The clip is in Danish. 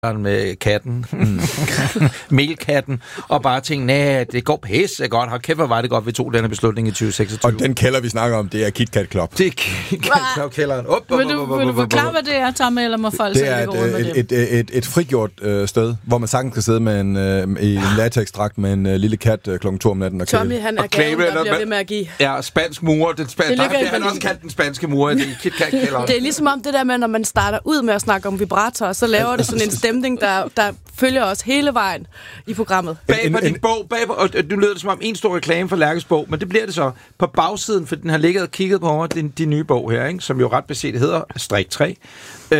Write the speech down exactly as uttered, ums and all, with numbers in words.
med katten, melkatten, og bare tænkte, nej, det går pisse godt. Hold kæft, hvor var det godt, vi tog denne beslutning i tyve seksogtyve. Og den kælder, vi snakker om, det er KitKat Club. Det er KitKat Club-kælderen. Vil du, vil du forklare, hvad det er, Tommy, eller må folk det er et, et, et, et, et frigjort øh, sted, hvor man sagtens kan sidde med en, øh, i en latexdragt med en øh, lille kat øh, klokken to om natten og kæle. Tommy, han er gaven, der bliver ved med at give. Ja, spansk mur. Den spa- det, der, det han også kaldt den spanske mur i KitKat-kælderen. Det er ligesom om det der med, når man starter ud med at snakke om vibrator, så laver det sådan en stemning, der, der følger os hele vejen i programmet. Bag på din bog, bag på, og nu lyder det som om en stor reklame for Lærkes bog, men det bliver det så på bagsiden, for den har ligget og kigget på mig, den, de nye bog her, ikke, som jo ret beset hedder Strik tre.